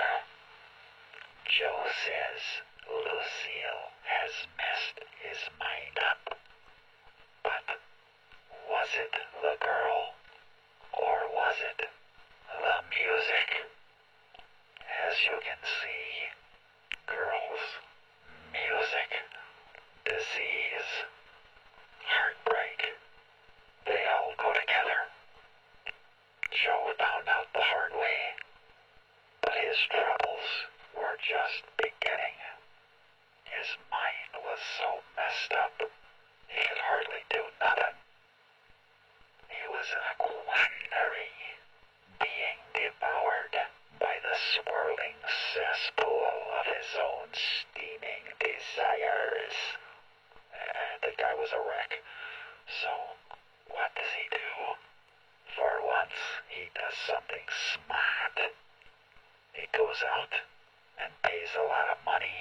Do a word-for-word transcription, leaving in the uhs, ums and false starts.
Joe says Lucille has messed his mind up. But was it the girl, or was it the music? As you can see, girls, music, disease, heartbreak, they all go together. Joe found out the hard way, but his troubles were just beginning. His mind was so messed up, he could hardly do nothing. He was in a quandary, being devoured by the swirling cesspool of his own steaming desires. Uh, the guy was a wreck. So, what does he do? For once, he does something smart. He goes out and pays a lot of money